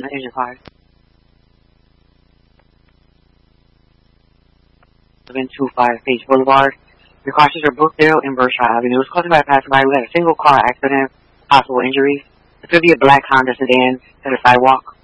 Engine fire. 725 Page Boulevard. Your cautions are Brookdale and Berkshire Avenue. It was caused by a passerby. We had a single car accident, possible injuries. It could be a black Honda sedan at a sidewalk.